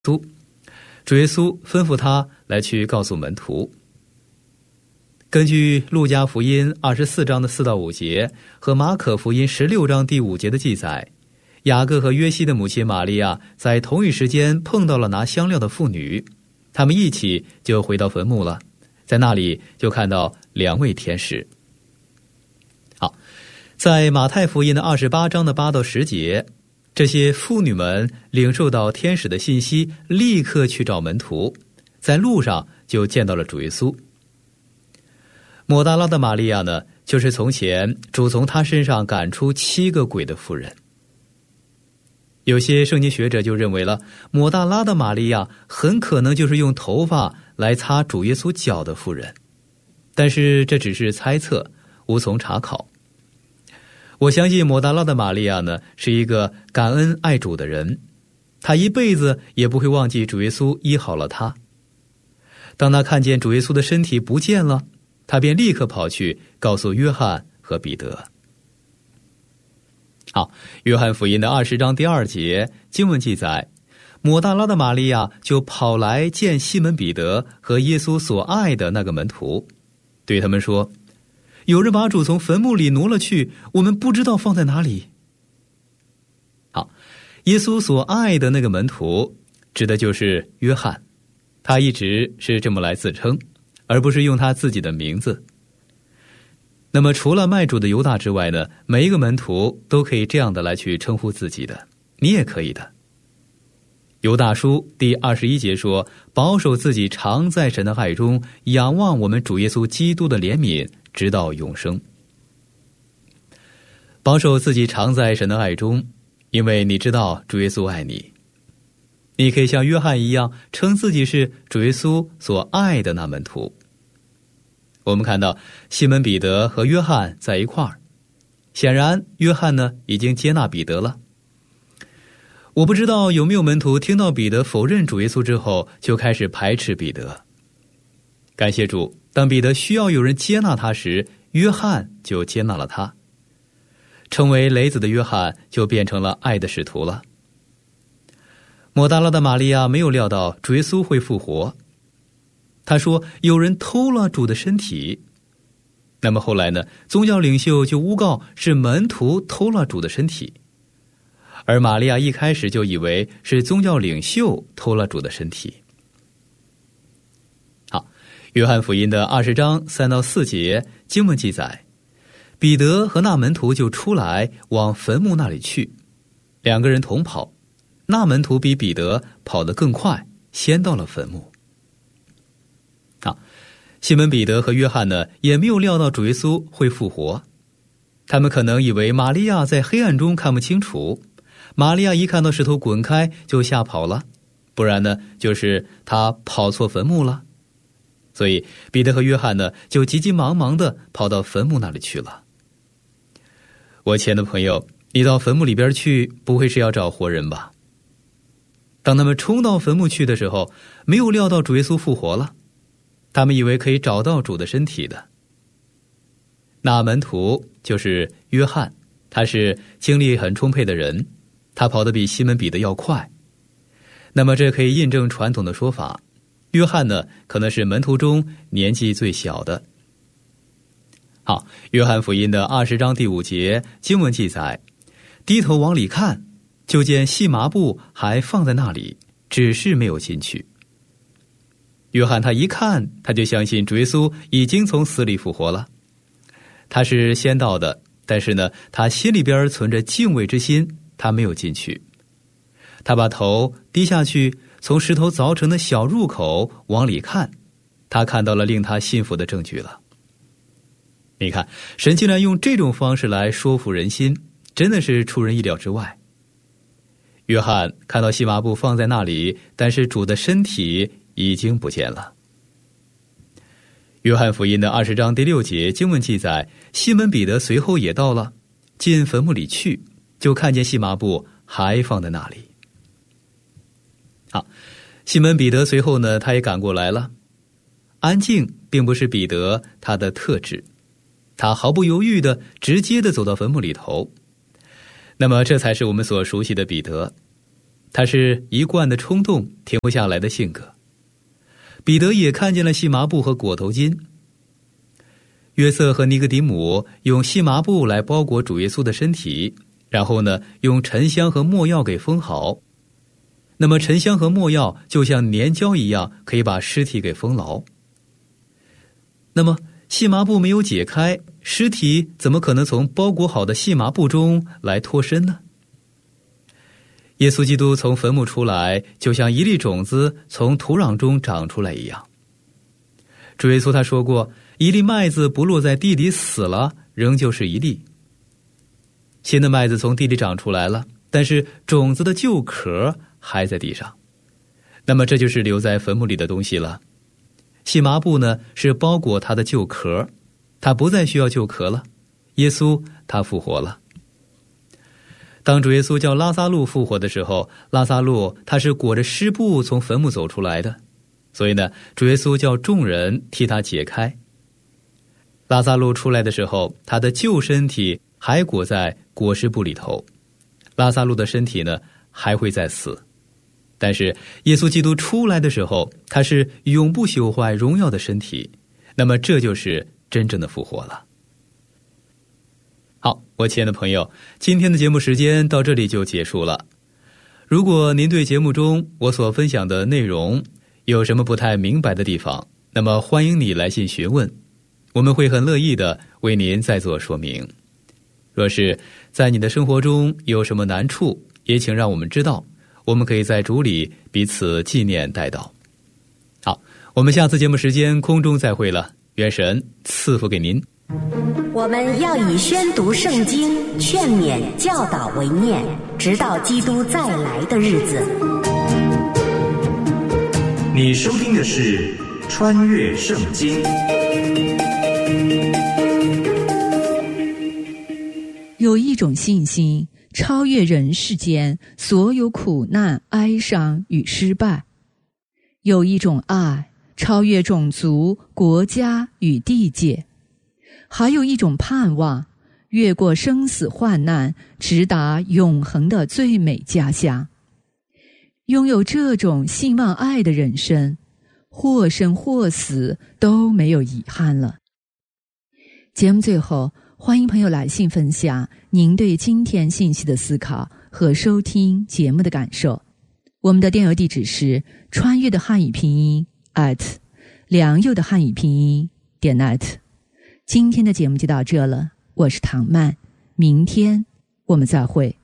主耶稣吩咐他来去告诉门徒。根据路加福音24章的4到5节和马可福音16章第5节的记载，雅各和约西的母亲玛利亚在同一时间碰到了拿香料的妇女，他们一起就回到坟墓了，在那里就看到2位天使。好，在马太福音的28章的8到10节，这些妇女们领受到天使的信息，立刻去找门徒，在路上就见到了主耶稣。抹大拉的玛利亚呢，就是从前主从她身上赶出7个鬼的妇人。有些圣经学者就认为了，抹大拉的玛利亚很可能就是用头发来擦主耶稣脚的妇人，但是这只是猜测，无从查考。我相信抹大拉的玛利亚呢，是一个感恩爱主的人，她一辈子也不会忘记主耶稣医好了她。当她看见主耶稣的身体不见了，她便立刻跑去告诉约翰和彼得。好，约翰福音的20章第2节经文记载，抹大拉的玛利亚就跑来见西门彼得和耶稣所爱的那个门徒，对他们说，有人把主从坟墓里挪了去，我们不知道放在哪里。好，耶稣所爱的那个门徒指的就是约翰，他一直是这么来自称，而不是用他自己的名字。那么除了卖主的犹大之外呢，每一个门徒都可以这样的来去称呼自己的，你也可以的。犹大书第21节说，保守自己常在神的爱中，仰望我们主耶稣基督的怜悯，直到永生。保守自己常在神的爱中，因为你知道主耶稣爱你。你可以像约翰一样称自己是主耶稣所爱的那门徒。我们看到西门彼得和约翰在一块儿，显然约翰呢已经接纳彼得了。我不知道有没有门徒听到彼得否认主耶稣之后就开始排斥彼得。感谢主，当彼得需要有人接纳他时，约翰就接纳了他。成为雷子的约翰就变成了爱的使徒了。抹大拉的玛利亚没有料到主耶稣会复活，他说有人偷了主的身体。那么后来呢，宗教领袖就诬告是门徒偷了主的身体，而玛利亚一开始就以为是宗教领袖偷了主的身体。好，约翰福音的20章3到4节经文记载，彼得和那门徒就出来往坟墓那里去，2个人同跑，那门徒比彼得跑得更快，先到了坟墓。好，西门彼得和约翰呢，也没有料到主耶稣会复活。他们可能以为玛利亚在黑暗中看不清楚，玛利亚一看到石头滚开就吓跑了，不然呢就是他跑错坟墓了。所以彼得和约翰呢就急急忙忙地跑到坟墓那里去了。我亲爱的朋友，你到坟墓里边去，不会是要找活人吧？当他们冲到坟墓去的时候，没有料到主耶稣复活了，他们以为可以找到主的身体的。那门徒就是约翰，他是精力很充沛的人，他跑得比西门彼得要快。那么这可以印证传统的说法，约翰呢可能是门徒中年纪最小的。好，约翰福音的20章第5节经文记载，低头往里看，就见细麻布还放在那里，只是没有进去。约翰他一看，他就相信主耶稣已经从死里复活了。他是先到的，但是呢，他心里边存着敬畏之心，他没有进去。他把头低下去，从石头凿成的小入口往里看，他看到了令他信服的证据了。你看，神竟然用这种方式来说服人心，真的是出人意料之外。约翰看到细麻布放在那里，但是主的身体已经不见了。约翰福音的20章第6节经文记载，西门彼得随后也到了，进坟墓里去，就看见细麻布还放在那里。好，西门彼得随后呢，他也赶过来了。安静并不是彼得他的特质，他毫不犹豫的直接的走到坟墓里头。那么这才是我们所熟悉的彼得。 他是一贯的冲动，停不下来的性格。彼得也看见了细麻布和裹头巾。约瑟和尼哥底母用细麻布来包裹主耶稣的身体，然后呢，用沉香和没药给封好。那么沉香和没药就像粘胶一样，可以把尸体给封牢。那么细麻布没有解开，尸体怎么可能从包裹好的细麻布中来脱身呢？耶稣基督从坟墓出来，就像一粒种子从土壤中长出来一样。主耶稣他说过，一粒麦子不落在地里死了，仍旧是一粒。新的麦子从地里长出来了，但是种子的旧壳还在地上。那么这就是留在坟墓里的东西了。细麻布呢，是包裹它的旧壳，它不再需要旧壳了。耶稣他复活了。当主耶稣叫拉撒路复活的时候，拉撒路他是裹着湿布从坟墓走出来的，所以呢，主耶稣叫众人替他解开。拉撒路出来的时候，他的旧身体还裹在裹尸布里头，拉撒路的身体呢还会再死。但是耶稣基督出来的时候，他是永不朽坏荣耀的身体，那么这就是真正的复活了。好，我亲爱的朋友，今天的节目时间到这里就结束了。如果您对节目中我所分享的内容有什么不太明白的地方，那么欢迎你来信询问，我们会很乐意的为您再做说明。若是在你的生活中有什么难处，也请让我们知道，我们可以在主里彼此纪念代祷。好，我们下次节目时间空中再会了，愿神赐福给您。 我们要以宣读圣经、劝勉、教导为念，直到基督再来的日子。 你收听的是穿越圣经。 有一种信心超越人世间所有苦难、哀伤与失败；有一种爱超越种族、国家与地界；还有一种盼望越过生死患难，直达永恒的最美家乡。拥有这种信望爱的人生，或生或死都没有遗憾了。节目最后，欢迎朋友来信分享您对今天信息的思考和收听节目的感受。我们的电邮地址是穿越的汉语拼音良友的汉语拼音.net。今天的节目就到这了，我是唐曼，明天我们再会。